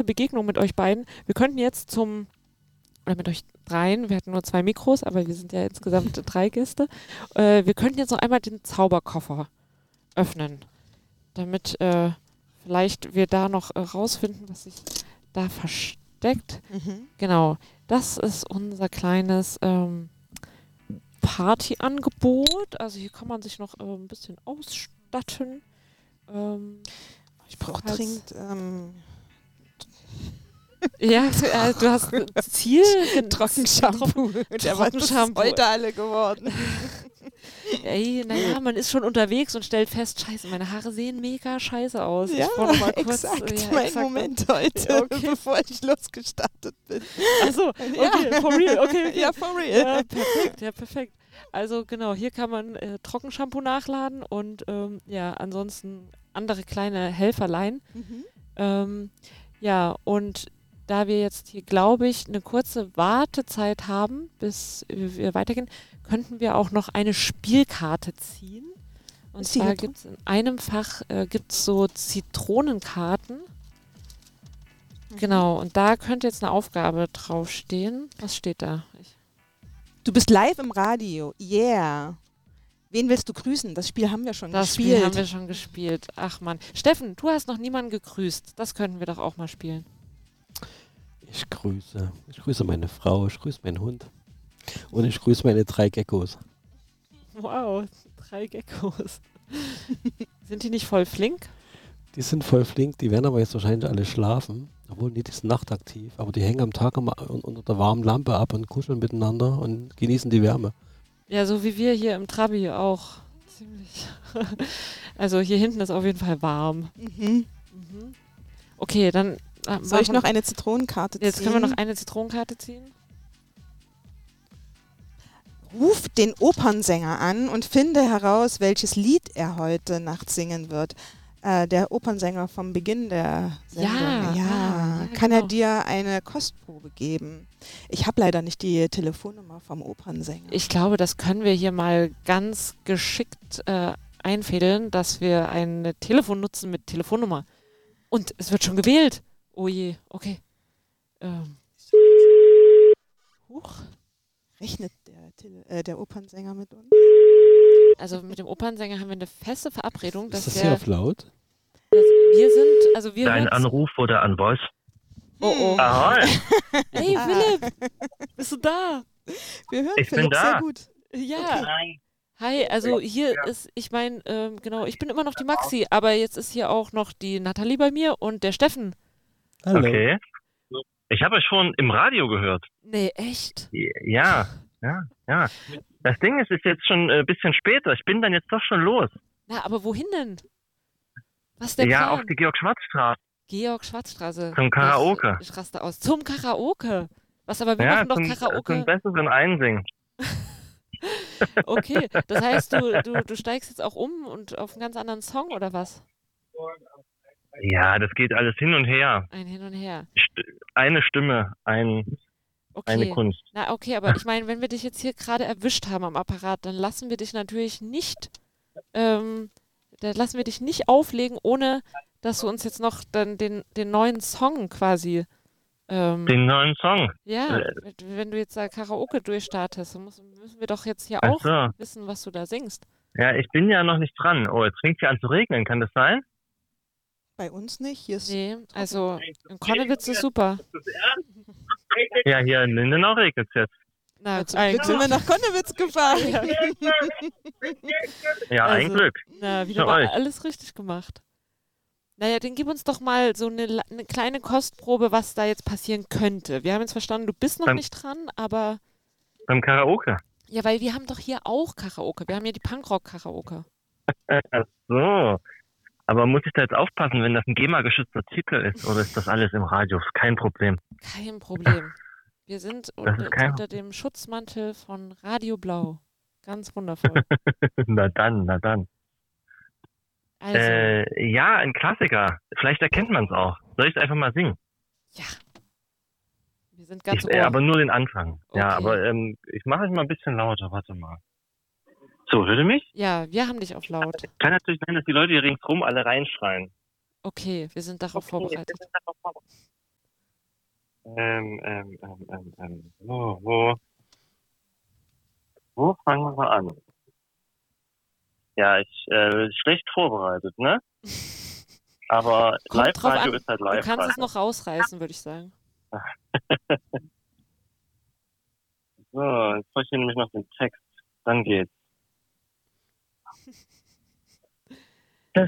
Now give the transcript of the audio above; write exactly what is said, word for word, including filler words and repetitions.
Begegnung mit euch beiden. Wir könnten jetzt zum, oder mit euch dreien, wir hatten nur zwei Mikros, aber wir sind ja insgesamt drei Gäste. Äh, wir könnten jetzt noch einmal den Zauberkoffer öffnen, damit äh, vielleicht wir da noch äh, rausfinden, was sich da versteckt. Mhm. Genau, das ist unser kleines ähm, Partyangebot. Also hier kann man sich noch äh, ein bisschen ausstatten. Ähm, Ich brauche dringend ähm, ja, äh, du hast Ziel Trockenshampoo. Der war Trockenshampoo. heute alle geworden. Ey, naja, man ist schon unterwegs und stellt fest, scheiße, meine Haare sehen mega scheiße aus. Ja, ich brauche noch mal kurz, exakt, ja, mein exakt. Moment heute, Ja, okay. bevor ich losgestartet bin. Achso, okay, for real, okay, okay. Ja, for real. Ja, perfekt, ja, perfekt. Also genau, hier kann man äh, Trockenshampoo nachladen und ähm, ja, ansonsten andere kleine Helferlein. Mhm. Ähm, ja, und da wir jetzt hier, glaube ich, eine kurze Wartezeit haben, bis wir weitergehen, könnten wir auch noch eine Spielkarte ziehen. Und Ist die zwar hier drin? gibt es in einem Fach äh, gibt's so Zitronenkarten. Mhm. Genau, und da könnte jetzt eine Aufgabe draufstehen. Was steht da? Ich Du bist live im Radio. Yeah. Wen willst du grüßen? Das Spiel haben wir schon Das gespielt. Spiel haben wir schon gespielt. Ach Mann. Steffen, du hast noch niemanden gegrüßt. Das könnten wir doch auch mal spielen. Ich grüße. Ich grüße meine Frau, ich grüße meinen Hund. Und ich grüße meine drei Geckos. Wow, drei Geckos. Sind die nicht voll flink? Die sind voll flink, die werden aber jetzt wahrscheinlich alle schlafen. Obwohl, nee, die sind nachtaktiv. Aber die hängen am Tag immer un- unter der warmen Lampe ab und kuscheln miteinander und genießen die Wärme. Ja, so wie wir hier im Trabi auch. Ziemlich. Also hier hinten ist auf jeden Fall warm. Mhm. Mhm. Okay, dann äh, Soll ich machen- noch eine Zitronenkarte ziehen? Jetzt können wir noch eine Zitronenkarte ziehen. Ruf den Opernsänger an und finde heraus, welches Lied er heute Nacht singen wird. Äh, der Opernsänger vom Beginn der Sendung. Ja, ja. ja, Kann genau. er dir eine Kostprobe geben? Ich habe leider nicht die Telefonnummer vom Opernsänger. Ich glaube, das können wir hier mal ganz geschickt äh, einfädeln, dass wir ein Telefon nutzen mit Telefonnummer. Und es wird schon gewählt. Oh je, okay. Ähm. Huch. Rechnet der, Tele äh, der Opernsänger mit uns? Also mit dem Opernsänger haben wir eine feste Verabredung, dass Ist das wir, hier auf laut? dass wir sind, also wir Dein hören- Anruf wurde an Voice. Oh oh. Ahoi, Hey Philipp, bist du da? Wir hören Ich bin Philipp da. sehr gut. Ja. Hi, also hier ist, ich meine, ähm, genau, ich bin immer noch die Maxi, aber jetzt ist hier auch noch die Nathalie bei mir und der Steffen. Hallo. okay. Ich habe euch schon im Radio gehört. Nee, echt? Ja, ja, ja. Das Ding ist, es ist jetzt schon ein bisschen später. Ich bin dann jetzt doch schon los. Na, aber wohin denn? Was ist der Ja, Plan? auf die Georg-Schwarz-Straße. Georg-Schwarzstraße. Zum Karaoke. Ich, ich raste aus. Zum Karaoke? Was, aber wir Ja, machen doch zum, Karaoke. zum besseren Einsingen. Okay, das heißt, du, du, du steigst jetzt auch um und auf einen ganz anderen Song oder was? Ja, das geht alles hin und her. Ein Hin und Her. St- Eine Stimme, ein, Okay. eine Kunst. Na, okay, aber ich meine, wenn wir dich jetzt hier gerade erwischt haben am Apparat, dann lassen wir dich natürlich nicht, ähm, da lassen wir dich nicht auflegen, ohne dass du uns jetzt noch dann den, den neuen Song quasi, ähm, Den neuen Song. ja, äh, wenn- wenn du jetzt da Karaoke durchstartest, dann muss, müssen wir doch jetzt hier Ach auch so. wissen, was du da singst. Ja, ich bin ja noch nicht dran. Oh, jetzt fängt es ja an zu regnen. Kann das sein? Bei uns nicht. Hier ist Nee, also in Konnewitz ist super. Ja, hier in Lindenau regnet es jetzt. Na, zum ein Glück sind wir nach Konnewitz gefahren. Ja, ein Also, Glück. Na, wieder Für mal euch. alles richtig gemacht. Naja, dann gib uns doch mal so eine, la- eine kleine Kostprobe, was da jetzt passieren könnte. Wir haben jetzt verstanden, du bist noch Beim- nicht dran, aber Beim Karaoke. ja, weil wir haben doch hier auch Karaoke. Wir haben ja die Punkrock-Karaoke. Ach so. Aber muss ich da jetzt aufpassen, wenn das ein GEMA-geschützter Titel ist? Oder ist das alles im Radio? Kein Problem. Kein Problem. Wir sind Das unter, ist kein- unter dem Schutzmantel von Radio Blau. Ganz wundervoll. Na dann, na dann. Also, Äh, ja, ein Klassiker. Vielleicht erkennt man es auch. Soll ich es einfach mal singen? ja. Wir sind ganz Ich, äh, ohr. aber nur den Anfang. Ja, Okay. aber ähm, ich mache es mal ein bisschen lauter. Warte mal. So, hört ihr mich? Ja, wir haben dich auf laut. Kann natürlich sein, dass die Leute hier ringsrum alle reinschreien. Okay, wir sind darauf vorbereitet. Ähm, ähm, ähm, ähm, ähm. So, wo, wo fangen wir an? Ja, ich äh, schlecht vorbereitet, ne? Aber Kommt drauf Live-Radio an. ist halt Du kannst es Live-Radio. noch rausreißen, würde ich sagen. So, jetzt brauche ich hier nämlich noch den Text. Dann geht's.